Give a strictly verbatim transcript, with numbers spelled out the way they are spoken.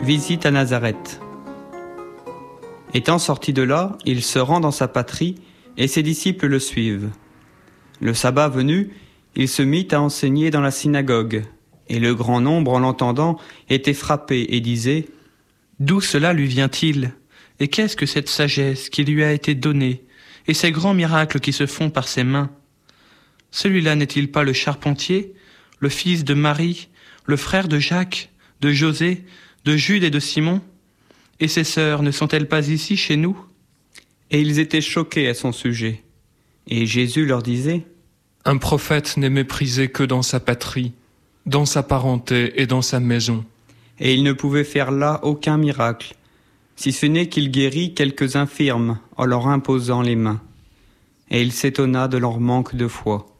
visite à Nazareth. Étant sorti de là, il se rend dans sa patrie et ses disciples le suivent. Le sabbat venu, il se mit à enseigner dans la synagogue, et le grand nombre, en l'entendant, était frappé et disait : « D'où cela lui vient-il ? Et qu'est-ce que cette sagesse qui lui a été donnée, et ces grands miracles qui se font par ses mains ? Celui-là n'est-il pas le charpentier, le fils de Marie, le frère de Jacques, de José, de Jude et de Simon ? Et ses sœurs ne sont-elles pas ici chez nous ? » Et ils étaient choqués à son sujet. Et Jésus leur disait : « Un prophète n'est méprisé que dans sa patrie, dans sa parenté et dans sa maison. » Et il ne pouvait faire là aucun miracle, si ce n'est qu'il guérit quelques infirmes en leur imposant les mains. Et il s'étonna de leur manque de foi.